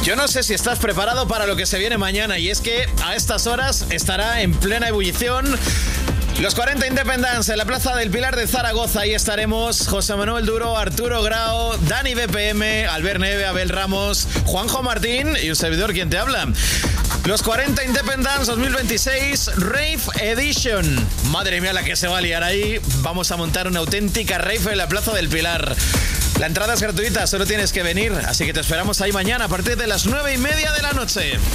Yo no sé si estás preparado para lo que se viene mañana, y es que a estas horas estará en plena ebullición los 40 Independents en la Plaza del Pilar de Zaragoza. Ahí estaremos José Manuel Duro, Arturo Grau, Dani BPM, Albert Neve, Abel Ramos, Juanjo Martín y un servidor quien te habla. Los 40 Independents 2026 Rave Edition. Madre mía la que se va a liar ahí. Vamos a montar una auténtica rave en la Plaza del Pilar. La entrada es gratuita, solo tienes que venir, así que te esperamos ahí mañana a partir de las 9:30 de la noche.